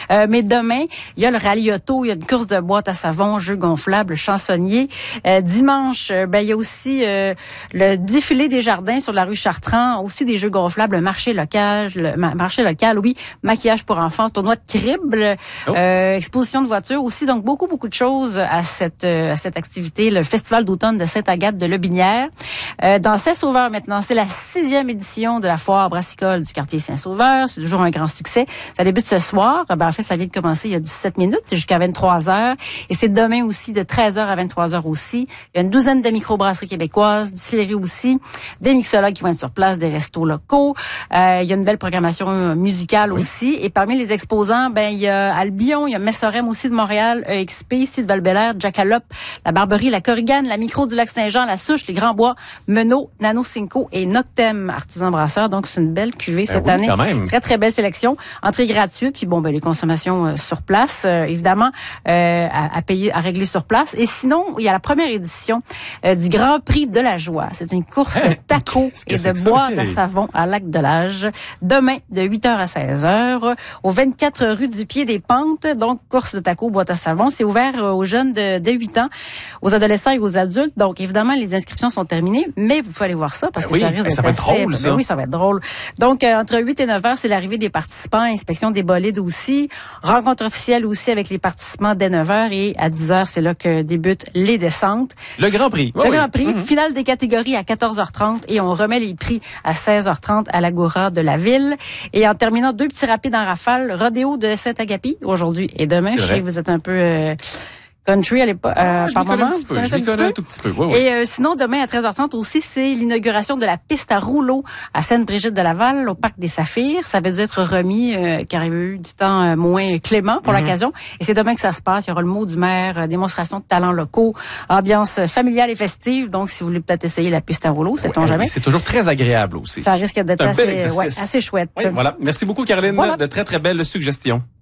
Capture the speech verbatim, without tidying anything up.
Euh, mais demain, il y a le rallye auto, il y a une course de boîte à savon, jeux gonflables, chansonnier. Euh, dimanche, euh, ben il y a aussi euh, le défilé des jardins sur la rue Chartrand, aussi des jeux gonflables, le marché local, le ma- marché local, oui, maquillage pour enfants, tournoi de crible, oh. euh, exposition de voitures aussi. Donc beaucoup beaucoup de choses à cette euh, à cette activité, le festival d'automne de Sainte-Agathe de Lobinière. Euh, dans Saint-Sauveur maintenant, c'est la sixième édition de la foire brassicole du quartier Saint-Sauveur. C'est toujours un grand succès. Ça débute ce soir. Ben, en fait, ça vient de commencer il y a dix-sept minutes. C'est jusqu'à vingt-trois heures. Et c'est demain aussi de treize heures à vingt-trois heures aussi. Il y a une douzaine de microbrasseries québécoises, distilleries aussi, des mixologues qui vont être sur place, des restos locaux. Euh, il y a une belle programmation musicale oui. aussi. Et parmi les exposants, ben il y a Albion, il y a Messorem aussi de Montréal, E X P, ici de Val-Bélair, Jackalope, la Barberie, la Corrigane, la Micro du Lac-Saint-Jean, la Souche, les Grands Bois, Menot, Nano Cinco et Noctem, artisan brasseur. Donc, c'est une belle cuvée ben cette oui, année. Quand même. Très, très belle sélection. Entrée gratuite, puis bon, ben les consommations euh, sur place, euh, évidemment, euh, à, à payer, à régler sur place. Et sinon, il y a la première édition euh, du Grand Prix de la Joie. C'est une course de tacos et de boîtes à savon à Lac-de-L'Âge. Demain, de huit heures à seize heures, au vingt-quatre rue du Pied des Pentes. Donc, course de tacos, boîtes à savon. C'est ouvert euh, aux jeunes de, de huit ans, aux adolescents et aux adultes. Donc, évidemment, les inscriptions sont terminées, mais vous pouvez aller voir ça parce que oui, ça risque d'être ça va être assez... drôle, ça. Oui, ça va être drôle. Donc, euh, entre huit et neuf heures, c'est l'arrivée des participants, inspection des bolides aussi, rencontre officielle aussi avec les participants dès neuf heures et à dix heures, c'est là que débutent les descentes. Le Grand Prix. Le oui, Grand oui. Prix, Mm-hmm. finale des catégories à quatorze heures trente et on remet les prix à seize heures trente à l'Agora de la ville. Et en terminant, deux petits rapides en rafale, rodéo de Saint-Agapi aujourd'hui et demain. Je sais que vous êtes un peu... Euh, country à l'époque, euh, ah, par moment. Un petit peu, je m'y connais un tout petit peu. Oui, oui. Et euh, sinon, demain à treize heures trente aussi, c'est l'inauguration de la piste à rouleau à Sainte-Brigitte-de-Laval, au Parc des Saphirs. Ça avait dû être remis, euh, car il y avait eu du temps euh, moins clément pour mm-hmm. l'occasion. Et c'est demain que ça se passe. Il y aura le mot du maire, euh, démonstration de talents locaux, ambiance familiale et festive. Donc, si vous voulez peut-être essayer la piste à rouleau, sait-on ouais, jamais. C'est toujours très agréable aussi. Ça risque d'être assez, ouais, assez chouette. Oui, voilà. Merci beaucoup, Caroline. Voilà. De très, très belles suggestions.